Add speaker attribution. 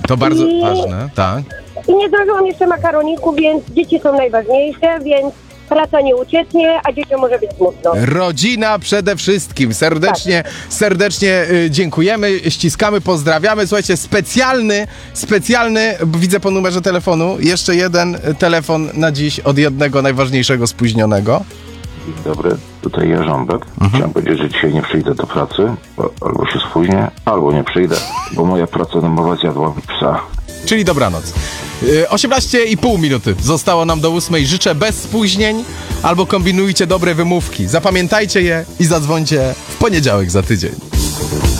Speaker 1: To bardzo ważne, tak.
Speaker 2: I nie zdążyłam jeszcze makaroniku, więc dzieci są najważniejsze, więc praca nie ucieknie, a dzieciom może być smutno.
Speaker 1: Rodzina przede wszystkim. Serdecznie dziękujemy, ściskamy, pozdrawiamy. Słuchajcie, specjalny, widzę po numerze telefonu, jeszcze jeden telefon na dziś od jednego najważniejszego spóźnionego.
Speaker 3: Dzień dobry, tutaj Jarząbek. Chciałem powiedzieć, że dzisiaj nie przyjdę do pracy, bo albo się spóźnię, albo nie przyjdę, bo moja praca domowa zjadła mi psa.
Speaker 1: Czyli dobranoc. 18,5 minuty zostało nam do 8. Życzę bez spóźnień albo kombinujcie dobre wymówki. Zapamiętajcie je i zadzwońcie w poniedziałek za tydzień.